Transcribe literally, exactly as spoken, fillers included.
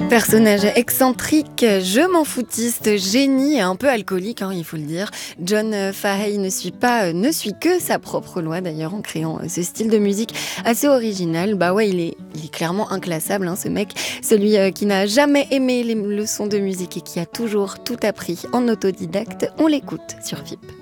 Personnage excentrique, je m'en foutiste, génie et un peu alcoolique, hein, il faut le dire. John Fahey ne suit pas, ne suit que sa propre loi d'ailleurs en créant ce style de musique assez original. Bah ouais, il est, il est clairement inclassable, hein, ce mec. Celui euh, qui n'a jamais aimé les leçons de musique et qui a toujours tout appris en autodidacte. On l'écoute sur V I P.